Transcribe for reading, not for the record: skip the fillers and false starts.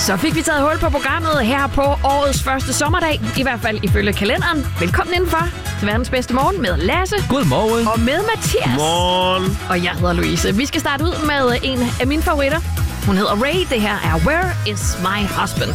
Så fik vi taget hul på programmet her på årets første sommerdag. I hvert fald ifølge kalenderen. Velkommen indenfor til verdens bedste morgen med Lasse. Godmorgen. Og med Mathias. Morgen. Og jeg hedder Louise. Vi skal starte ud med en af mine favoritter. Hun hedder Ray. Det her er Where is my husband?